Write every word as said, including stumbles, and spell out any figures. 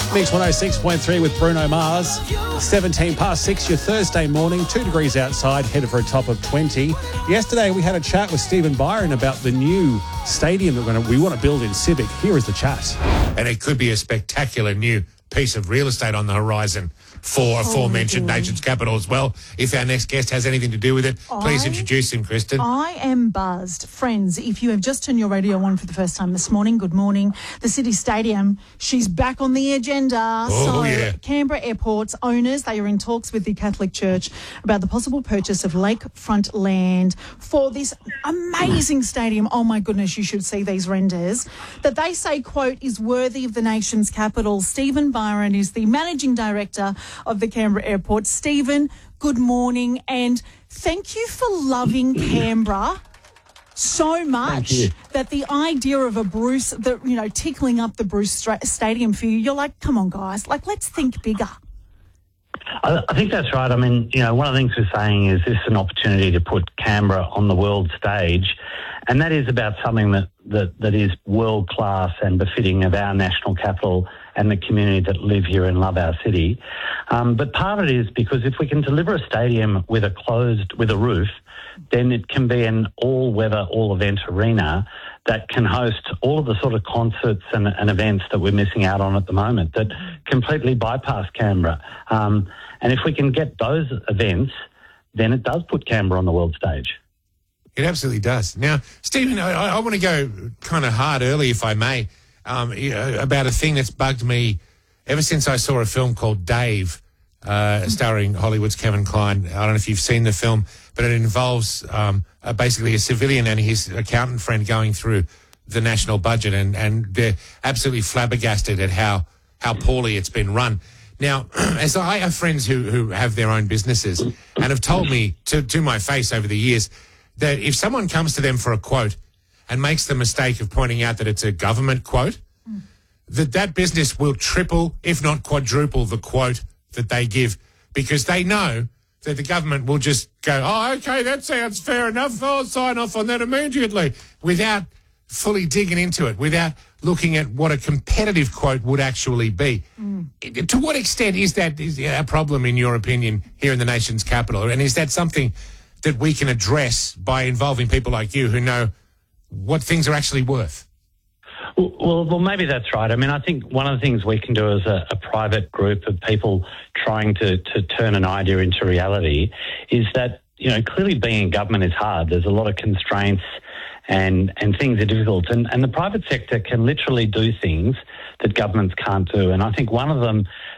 Mix one oh six point three with Bruno Mars. seventeen past six, your Thursday morning, two degrees outside, headed for a top of twenty. Yesterday, we had a chat with Stephen Byron about the new stadium that we're gonna, we want to build in Civic. Here is the chat. And it could be a spectacular new piece of real estate on the horizon for aforementioned boy. nation's capital as well. If our next guest has anything to do with it, please I- introduce him, Kristen. I am buzzed. Friends, if you have just turned your radio on for the first time this morning, good morning. The City Stadium, she's back on the agenda. Oh, so yeah. Canberra Airport's owners, they are in talks with the Catholic Church about the possible purchase of lakefront land for this amazing stadium. Oh, my goodness, you should see these renders. That they say, quote, is worthy of the nation's capital. Stephen Byron is the managing director of the Canberra Airport. Stephen, good morning, and thank you for loving Canberra so much you. that the idea of a Bruce, the, you know, tickling up the Bruce Stra- Stadium for you, you're like, come on, guys, like, let's think bigger. I, I think that's right. I mean, you know, one of the things we're saying is this is an opportunity to put Canberra on the world stage, and that is about something that, that, that is world-class and befitting of our national capital and the community that live here and love our city. Um, but part of it is because if we can deliver a stadium with a closed, with a roof, then it can be an all-weather, all-event arena that can host all of the sort of concerts and, and events that we're missing out on at the moment that completely bypass Canberra. Um, and if we can get those events, then it does put Canberra on the world stage. It absolutely does. Now, Stephen, I, I want to go kind of hard early, if I may, um, you know, about a thing that's bugged me ever since I saw a film called Dave, uh, starring Hollywood's Kevin Kline. I don't know if you've seen the film, but it involves um, uh, basically a civilian and his accountant friend going through the national budget, and, and they're absolutely flabbergasted at how, how poorly it's been run. Now, as I have friends who, who have their own businesses and have told me to, to my face over the years that if someone comes to them for a quote and makes the mistake of pointing out that it's a government quote, mm. that that business will triple, if not quadruple, the quote that they give, because they know that the government will just go, oh, okay, that sounds fair enough, I'll sign off on that immediately, without fully digging into it, without looking at what a competitive quote would actually be. Mm. To what extent is that is a problem, in your opinion, here in the nation's capital? And is that something that we can address by involving people like you who know what things are actually worth? Well, well, maybe that's right. I mean, I think one of the things we can do as a, a private group of people trying to, to turn an idea into reality is that, you know, clearly being in government is hard. There's a lot of constraints and, and things are difficult. And, and the private sector can literally do things that governments can't do. And I think one of them